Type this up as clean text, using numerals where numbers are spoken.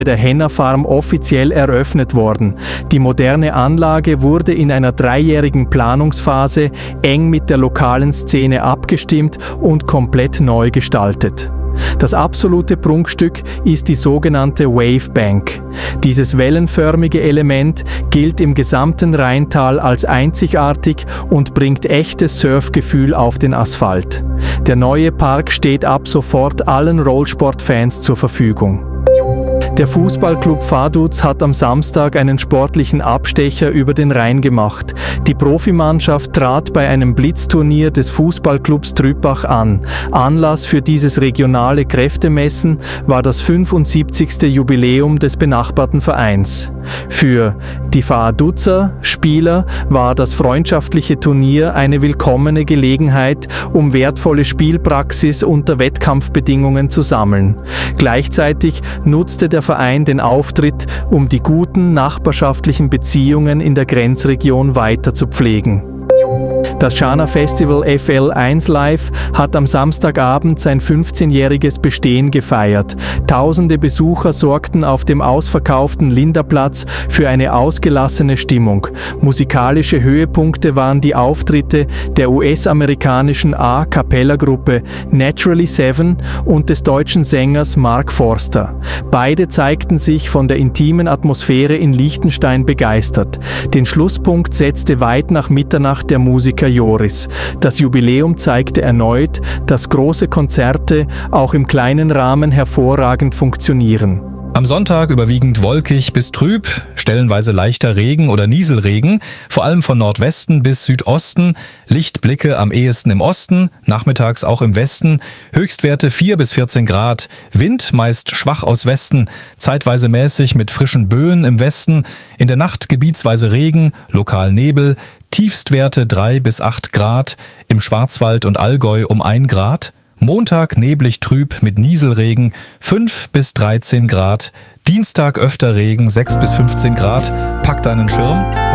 der Henna Farm offiziell eröffnet worden. Die moderne Anlage wurde in einer 3-jährigen Planungsphase eng mit der lokalen Szene abgestimmt und komplett neu gestaltet. Das absolute Prunkstück ist die sogenannte Wavebank. Dieses wellenförmige Element gilt im gesamten Rheintal als einzigartig und bringt echtes Surfgefühl auf den Asphalt. Der neue Park steht ab sofort allen Rollsportfans zur Verfügung. Der Fußballclub Vaduz hat am Samstag einen sportlichen Abstecher über den Rhein gemacht. Die Profimannschaft trat bei einem Blitzturnier des Fußballclubs Trüppach an. Anlass für dieses regionale Kräftemessen war das 75. Jubiläum des benachbarten Vereins. Für die Vaduzer Spieler war das freundschaftliche Turnier eine willkommene Gelegenheit, um wertvolle Spielpraxis unter Wettkampfbedingungen zu sammeln. Gleichzeitig nutzte der Verein den Auftritt, um die guten nachbarschaftlichen Beziehungen in der Grenzregion weiter zu pflegen. Das Schana Festival FL1 Live hat am Samstagabend sein 15-jähriges Bestehen gefeiert. Tausende Besucher sorgten auf dem ausverkauften Linderplatz für eine ausgelassene Stimmung. Musikalische Höhepunkte waren die Auftritte der US-amerikanischen A-Cappella-Gruppe Naturally Seven und des deutschen Sängers Mark Forster. Beide zeigten sich von der intimen Atmosphäre in Liechtenstein begeistert. Den Schlusspunkt setzte weit nach Mitternacht der Musiker Joris. Das Jubiläum zeigte erneut, dass große Konzerte auch im kleinen Rahmen hervorragend funktionieren. Am Sonntag überwiegend wolkig bis trüb, stellenweise leichter Regen oder Nieselregen, vor allem von Nordwesten bis Südosten, Lichtblicke am ehesten im Osten, nachmittags auch im Westen, Höchstwerte 4 bis 14 Grad, Wind meist schwach aus Westen, zeitweise mäßig mit frischen Böen im Westen, in der Nacht gebietsweise Regen, lokal Nebel, Tiefstwerte 3 bis 8 Grad, im Schwarzwald und Allgäu um 1 Grad, Montag neblig trüb mit Nieselregen 5 bis 13 Grad, Dienstag öfter Regen 6 bis 15 Grad, pack deinen Schirm.